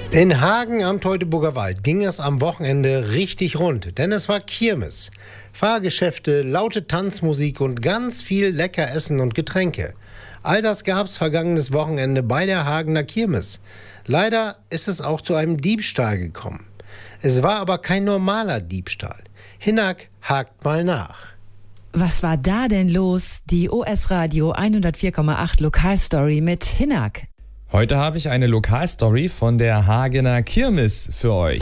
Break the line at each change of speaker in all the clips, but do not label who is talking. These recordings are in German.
In Hagen am Teutoburger Wald ging es am Wochenende richtig rund, denn es war Kirmes. Fahrgeschäfte, laute Tanzmusik und ganz viel lecker Essen und Getränke. All das gab's vergangenes Wochenende bei der Hagener Kirmes. Leider ist es auch zu einem Diebstahl gekommen. Es war aber kein normaler Diebstahl. Hinak hakt mal nach.
Was war da denn los? Die OS Radio 104,8 Lokalstory mit Hinak.
Heute habe ich eine Lokalstory von der Hagener Kirmes für euch.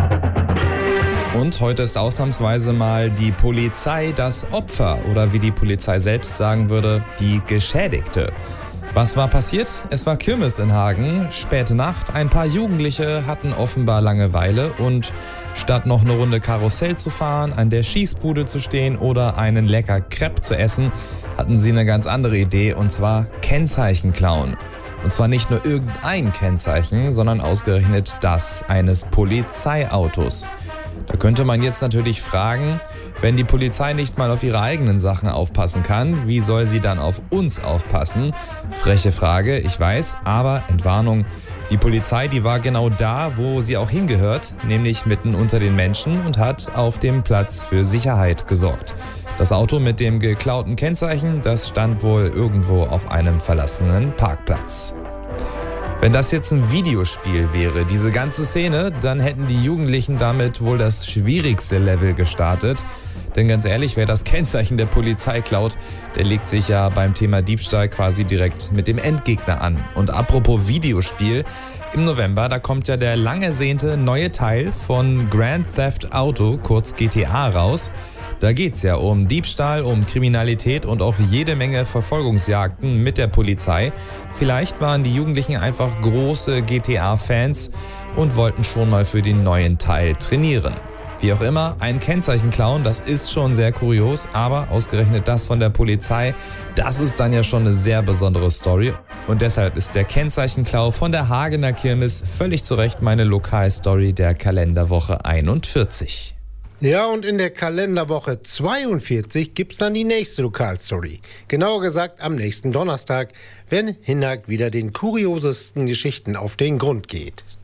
Und heute ist ausnahmsweise mal die Polizei das Opfer oder wie die Polizei selbst sagen würde, die Geschädigte. Was war passiert? Es war Kirmes in Hagen, späte Nacht. Ein paar Jugendliche hatten offenbar Langeweile und statt noch eine Runde Karussell zu fahren, an der Schießbude zu stehen oder einen lecker Crepe zu essen, hatten sie eine ganz andere Idee, und zwar Kennzeichen klauen. Und zwar nicht nur irgendein Kennzeichen, sondern ausgerechnet das eines Polizeiautos. Da könnte man jetzt natürlich fragen, wenn die Polizei nicht mal auf ihre eigenen Sachen aufpassen kann, wie soll sie dann auf uns aufpassen? Freche Frage, ich weiß, aber Entwarnung. Die Polizei, die war genau da, wo sie auch hingehört, nämlich mitten unter den Menschen und hat auf dem Platz für Sicherheit gesorgt. Das Auto mit dem geklauten Kennzeichen, das stand wohl irgendwo auf einem verlassenen Parkplatz. Wenn das jetzt ein Videospiel wäre, diese ganze Szene, dann hätten die Jugendlichen damit wohl das schwierigste Level gestartet. Denn ganz ehrlich, wer das Kennzeichen der Polizei klaut, der legt sich ja beim Thema Diebstahl quasi direkt mit dem Endgegner an. Und apropos Videospiel, im November, da kommt ja der lang ersehnte neue Teil von Grand Theft Auto, kurz GTA, raus. Da geht's ja um Diebstahl, um Kriminalität und auch jede Menge Verfolgungsjagden mit der Polizei. Vielleicht waren die Jugendlichen einfach große GTA-Fans und wollten schon mal für den neuen Teil trainieren. Wie auch immer, ein Kennzeichen klauen, das ist schon sehr kurios, aber ausgerechnet das von der Polizei, das ist dann ja schon eine sehr besondere Story. Und deshalb ist der Kennzeichenklau von der Hagener Kirmes völlig zu Recht meine Lokalstory der Kalenderwoche 41.
Ja, und in der Kalenderwoche 42 gibt's dann die nächste Lokalstory. Genauer gesagt am nächsten Donnerstag, wenn Hinak wieder den kuriosesten Geschichten auf den Grund geht.